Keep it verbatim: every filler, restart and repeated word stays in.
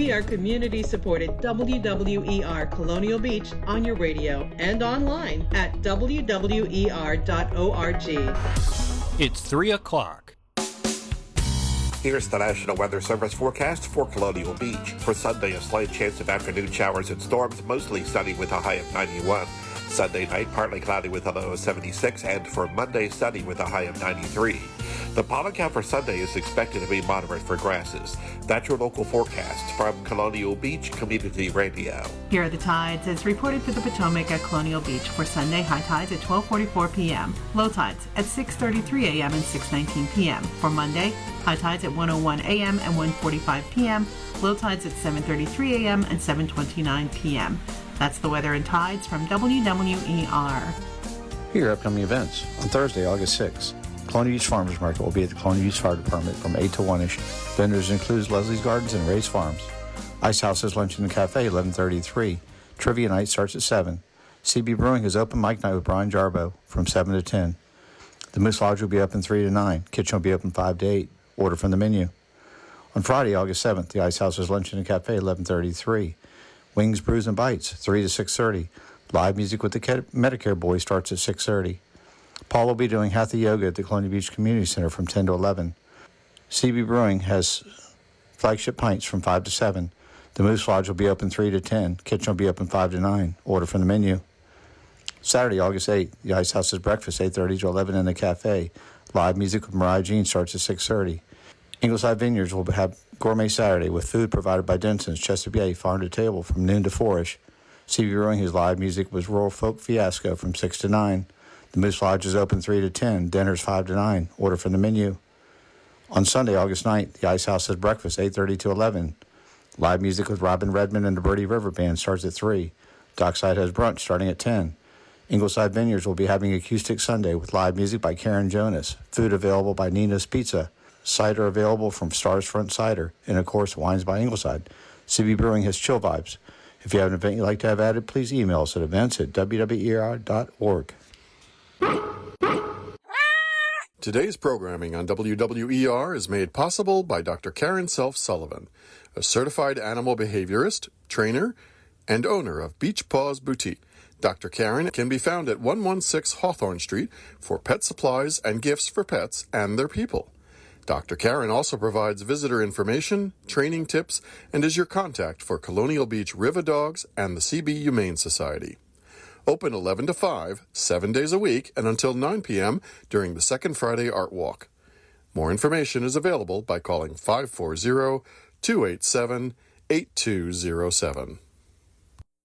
We are community-supported W W E R Colonial Beach on your radio and online at w w e r dot org. It's three o'clock. Here's the National Weather Service forecast for Colonial Beach. For Sunday, a slight chance of afternoon showers and storms, mostly sunny with a high of ninety-one. Sunday night, partly cloudy with a low of seventy-six, and for Monday, sunny with a high of ninety-three. The pollen count for Sunday is expected to be moderate for grasses. That's your local forecast from Colonial Beach Community Radio. Here are the tides as reported for the Potomac at Colonial Beach. For Sunday, high tides at twelve forty-four p.m. Low tides at six thirty-three a.m. and six nineteen p.m. For Monday, high tides at one oh one a.m. and one forty-five p.m. Low tides at seven thirty-three a.m. and seven twenty-nine p.m. That's the weather and tides from W W E R. Here are upcoming events. On Thursday, August sixth, Colonial Beach Farmers Market will be at the Colonial Beach Fire Department from eight to one-ish. Vendors include Leslie's Gardens and Ray's Farms. Ice House's Luncheon and Cafe, eleven thirty to three. Trivia night starts at seven. C B Brewing has open mic night with Brian Jarbo from seven to ten. The Moose Lodge will be open three to nine. Kitchen will be open five to eight. Order from the menu. On Friday, August seventh, the Ice House's Luncheon and Cafe, eleven thirty to three. Wings, Brews, and Bites, three to six thirty. Live music with the Medicare Boys starts at six thirty. Paul will be doing Hatha Yoga at the Colonial Beach Community Center from ten to eleven. C B Brewing has flagship pints from five to seven. The Moose Lodge will be open three to ten. Kitchen will be open five to nine. Order from the menu. Saturday, August eighth, the Ice House's breakfast, eight thirty to eleven in the cafe. Live music with Mariah Jean starts at six thirty. Ingleside Vineyards will have Gourmet Saturday with food provided by Denson's, Chesapeake Bay, Farm to Table from noon to four-ish. C B Brewing, his live music was Rural Folk Fiasco from six to nine. The Moose Lodge is open three to ten. Dinner's five to nine. Order from the menu. On Sunday, August ninth, the Ice House has breakfast, eight thirty to eleven. Live music with Robin Redmond and the Birdie River Band starts at three. Dockside has brunch starting at ten. Ingleside Vineyards will be having Acoustic Sunday with live music by Karen Jonas. Food available by Nina's Pizza. Cider available from Stars Front Cider. And, of course, wines by Ingleside. C B Brewing has Chill Vibes. If you have an event you'd like to have added, please email us at events at w w e r dot org. Today's programming on W W E R is made possible by Doctor Karen Self Sullivan, a certified animal behaviorist, trainer, and owner of Beach Paws Boutique. Doctor Karen can be found at one sixteen Hawthorne Street for pet supplies and gifts for pets and their people. Doctor Karen also provides visitor information, training tips, and is your contact for Colonial Beach River Dogs and the C B Humane Society. Open eleven to five, seven days a week, and until nine p.m. during the Second Friday Art Walk. More information is available by calling five four zero, two eight seven, eight two zero seven.